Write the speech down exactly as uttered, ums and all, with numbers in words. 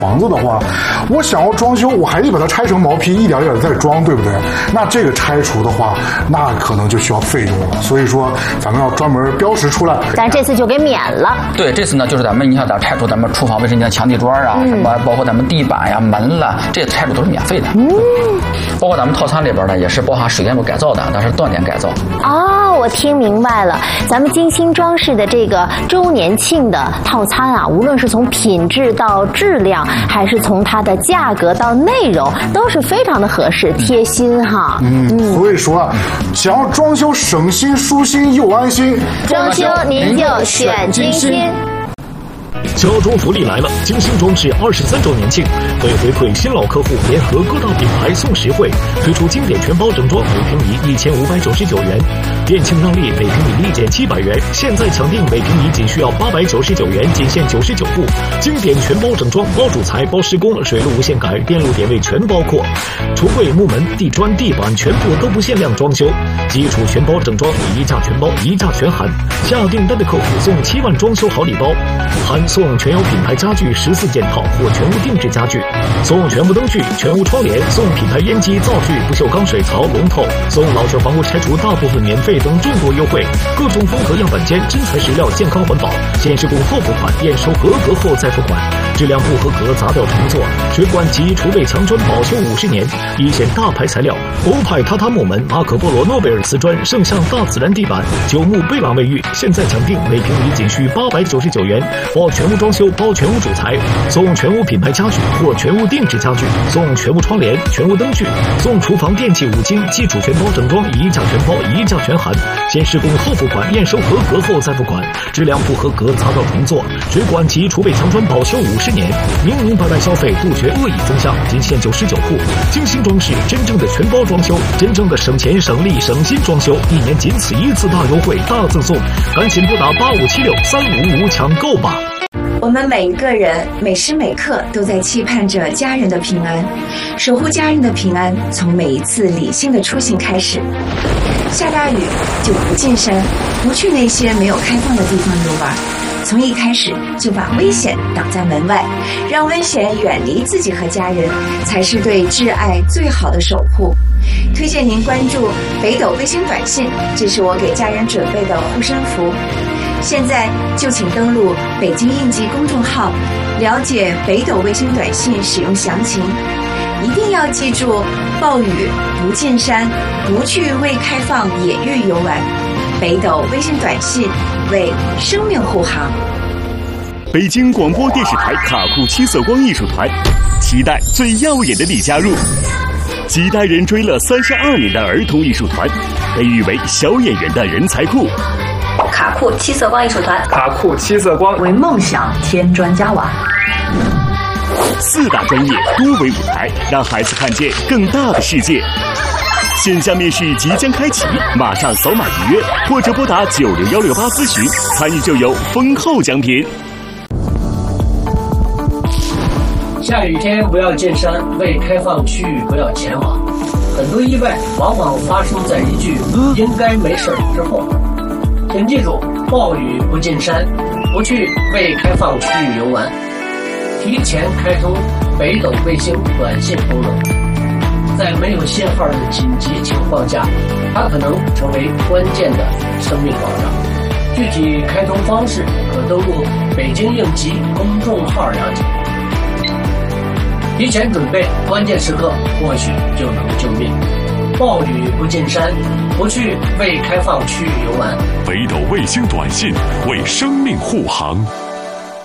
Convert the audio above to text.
房子的话，我想要装修，我还得把它拆成毛坯，一点一点再装，对不对？那这个拆除的话，那可能就需要费用了。所以说，咱们要专门标识出来。 咱这次就给免了。 对，这次呢，就是咱们你像咱拆除咱们厨房卫生间墙地砖啊，嗯、什么包括咱们地板呀、门了，这些拆除都是免费的。嗯，包括咱们套餐里边呢，也是包含水电路改造的，但是断点改造。 哦，我听明白了，咱们精心装饰的这个周年庆的套餐啊，无论是从品质到质量，还是从它的价格到内容，都是非常的合适、贴心哈。 嗯，嗯所以说，想要装修省心、舒心又安心， 装修您就选精心。 家装福利来了！精心装饰二十三周年庆，为回馈新老客户，联合各大品牌送实惠，推出经典全包整装，每平米一千五百九十九元；店庆让利，每平米立减七百元。现在抢订，每平米仅需要八百九十九元，仅限九十九户。经典全包整装，包主材、包施工、水路无限改、电路点位全包括，橱柜、木门、地砖、地板全部都不限量装修。基础全包整装，一价全包，一价全含。下订单的客户送七万装修好礼包，含送全有品牌家具十四件套或全屋定制家具，送全屋灯具、全屋窗帘，送品牌烟机、灶具、不锈钢水槽、龙头，送老旧房屋拆除大部分免费等众多优惠。各种风格样板间，真材实料，健康环保，先施工后付款，验收合格后再付款。质量不合格砸掉重做。水管及厨卫墙砖保修五十年，一线大牌材料，欧派榻榻木门、马可波罗诺贝尔瓷砖、圣象大自然地板、九牧贝朗卫浴，现在抢订每平米仅需八百九十九元，包全屋装修，包全屋主材，送全屋品牌家具或全屋定制家具，送全屋窗帘、全屋灯具，送厨房电器五金，基础全包整装，一价全包，一价全含，先施工后付款，验收合格后再付款。质量不合格砸掉重做。水管及厨卫墙砖保修五十年，明明白白消费，杜绝恶意增项，仅限九十九户。精心装饰，真正的全包装修，真正的省钱省力省心装修，一年仅此一次大优惠大赠送，赶紧拨打八五七六三五五抢购吧。 我们每一个人每时每刻都在期盼着家人的平安，守护家人的平安，从每一次理性的出行开始。下大雨就不进山，不去那些没有开放的地方游玩，从一开始就把危险挡在门外，让危险远离自己和家人，才是对挚爱最好的守护。推荐您关注北斗卫星短信，这是我给家人准备的护身符。现在就请登录北京应急公众号，了解北斗卫星短信使用详情。一定要记住，暴雨不进山，不去未开放野域游玩。北斗卫星短信为生命护航。 北京广播电视台卡库七色光艺术团，期待最耀眼的你加入。几代人追了三十二年的儿童艺术团，被誉为小演员的人才库。 卡库七色光艺术团， 卡库七色光为梦想添砖加瓦。 四大专业多维舞台，让孩子看见更大的世界。线下面试即将开启，马上扫码预约，或者拨打九六幺六八咨询，参与就有丰厚奖品。 下雨天不要进山，未开放区域不要前往。很多意外往往发生在一句“应该没事”之后。请记住，暴雨不进山，不去未开放区域游玩。提前开通北斗卫星短信功能，在没有信号的紧急情况下，它可能成为关键的生命保障。具体开通方式可登录北京应急公众号了解。提前准备，关键时刻或许就能救命。暴雨不进山，不去未开放区域游玩。 北斗卫星短信为生命护航。